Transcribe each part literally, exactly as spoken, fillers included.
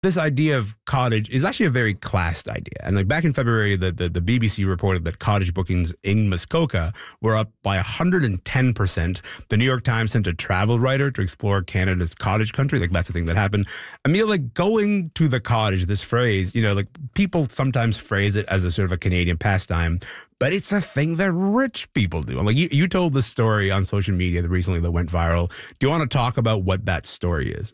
This idea of cottage is actually a very classed idea. And like back in February, the, the, the B B C reported that cottage bookings in Muskoka were up by one hundred ten percent. The New York Times sent a travel writer to explore Canada's cottage country. Like that's the thing that happened. Emil, like going to the cottage, this phrase, you know, like people sometimes phrase it as a sort of a Canadian pastime, but it's a thing that rich people do. Like you, you told this story on social media that recently that went viral. Do you want to talk about what that story is?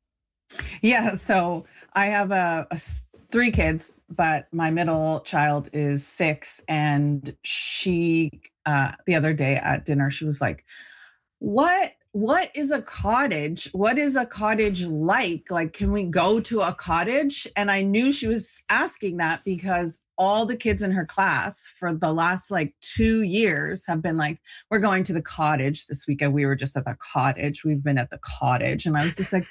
Yeah, so I have a, a three kids, but my middle child is six, and she uh, the other day at dinner she was like, "What? What is a cottage? What is a cottage like? Like, can we go to a cottage?" And I knew she was asking that because all the kids in her class for the last like two years have been like, "We're going to the cottage this weekend. We were just at the cottage. We've been at the cottage," and I was just like.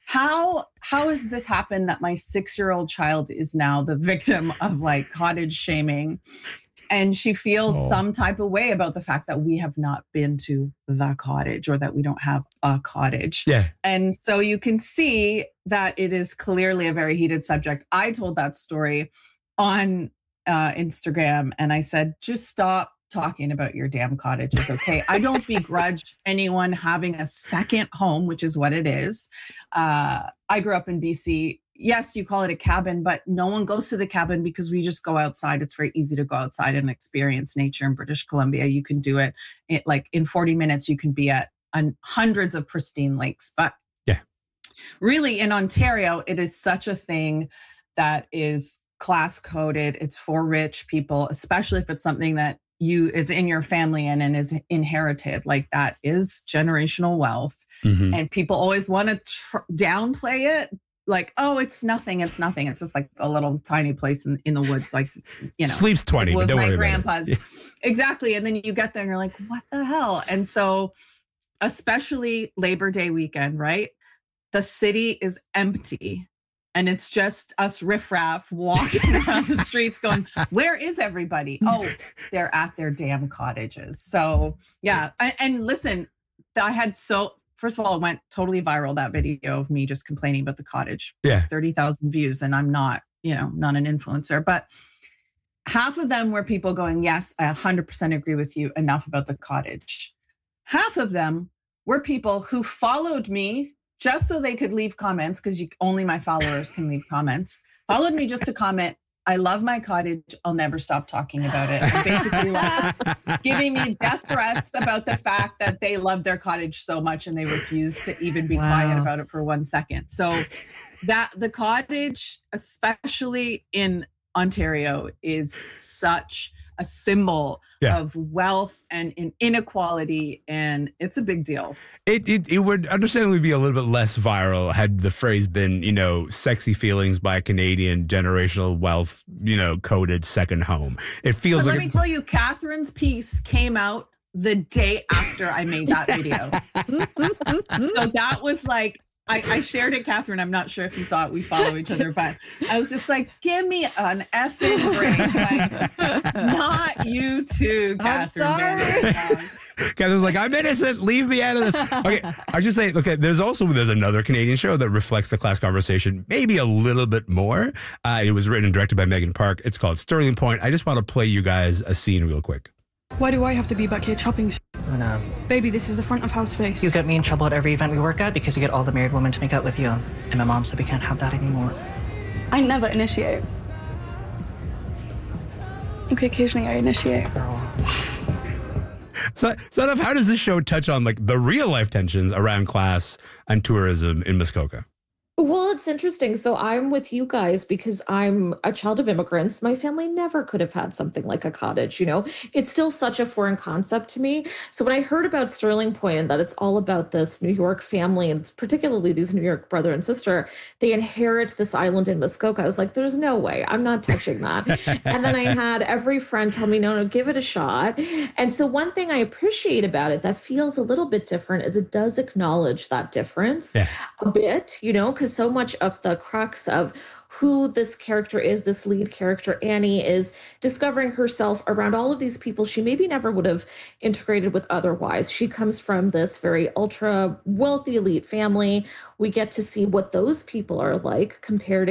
How how has this happened that my six-year-old child is now the victim of like cottage shaming? And she feels oh. some type of way about the fact that we have not been to the cottage or that we don't have a cottage. Yeah. And so you can see that it is clearly a very heated subject. I told that story on uh, Instagram and I said, just stop talking about your damn cottages, okay? I don't begrudge anyone having a second home, which is what it is. Uh, I grew up in B C. Yes, you call it a cabin, but no one goes to the cabin because we just go outside. It's very easy to go outside and experience nature in British Columbia. You can do it, it like in forty minutes, you can be at um, hundreds of pristine lakes. But yeah, really in Ontario, it is such a thing that is class coded. It's for rich people, especially if it's something that you is in your family and, and is inherited. Like that is generational wealth. Mm-hmm. And people always want to tr- downplay it. Like, oh, it's nothing. It's nothing. It's just like a little tiny place in, in the woods. Like, you know, sleeps twenty. It was don't my worry grandpa's. Yeah. Exactly. And then you get there and you're like, what the hell? And so especially Labor Day weekend, right? The city is empty. And it's just us riffraff walking around the streets going, where is everybody? Oh, they're at their damn cottages. So, yeah. And, and listen, I had so, first of all, it went totally viral, that video of me just complaining about the cottage. Yeah. thirty thousand views. And I'm not, you know, not an influencer. But half of them were people going, yes, I one hundred percent agree with you. Enough about the cottage. Half of them were people who followed me just so they could leave comments, because only my followers can leave comments, followed me just to comment, I love my cottage. I'll never stop talking about it. And basically like giving me death threats about the fact that they love their cottage so much and they refuse to even be wow. quiet about it for one second. So that the cottage, especially in Ontario, is such a symbol yeah. of wealth and in inequality, and it's a big deal. It, it it would understandably be a little bit less viral had the phrase been, you know, sexy feelings by a Canadian, generational wealth, you know, coded second home. It feels but like. Let me tell you, Catherine's piece came out the day after I made that video. So that was like, I, I shared it, Catherine. I'm not sure if you saw it. We follow each other, but I was just like, give me an effing break. Like, not you too, Catherine. I'm sorry. Catherine's like, I'm innocent. Leave me out of this. Okay, I should say, okay, there's also, there's another Canadian show that reflects the class conversation maybe a little bit more. Uh, it was written and directed by Megan Park. It's called Sterling Point. I just want to play you guys a scene real quick. Why do I have to be back here chopping? Una, Baby, this is a front of house face. You get me in trouble at every event we work at because you get all the married women to make out with you. And my mom said we can't have that anymore. I never initiate. Okay, occasionally I initiate. Girl. So, so how does this show touch on like the real life tensions around class and tourism in Muskoka? Well, it's interesting. So I'm with you guys because I'm a child of immigrants. My family never could have had something like a cottage, you know? It's still such a foreign concept to me. So when I heard about Sterling Point and that it's all about this New York family, and particularly these New York brother and sister, they inherit this island in Muskoka. I was like, there's no way. I'm not touching that. And then I had every friend tell me, no, no, give it a shot. And so one thing I appreciate about it that feels a little bit different is it does acknowledge that difference yeah. a bit, you know, because so much of the crux of who this character is, this lead character, Annie, is discovering herself around all of these people she maybe never would have integrated with otherwise. She comes from this very ultra wealthy elite family. We get to see what those people are like compared